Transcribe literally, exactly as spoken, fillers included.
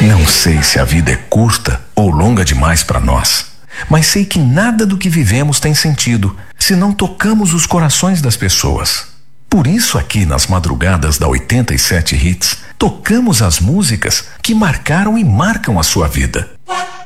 Não sei se a vida é curta ou longa demais para nós, mas sei que nada do que vivemos tem sentido se não tocamos os corações das pessoas. Por isso, aqui nas madrugadas da oitenta e sete Hits, tocamos as músicas que marcaram e marcam a sua vida.